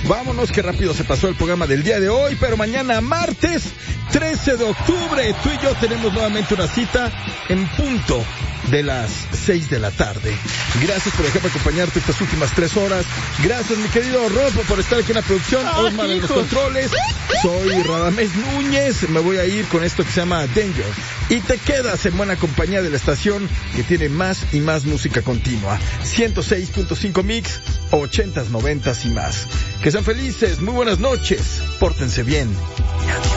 Vámonos, que rápido se pasó el programa del día de hoy, pero mañana martes 13 de octubre tú y yo tenemos nuevamente una cita en punto de las 6 de la tarde. Gracias por dejarme acompañarte estas últimas 3 horas. Gracias, mi querido Rob, por estar aquí en la producción. Osmar en los controles. Soy Radamés Núñez. Me voy a ir con esto que se llama Danger. Y te quedas en buena compañía de la estación que tiene más y más música continua. 106.5 mix, 80s, 90s y más. Que sean felices, muy buenas noches, pórtense bien y adiós.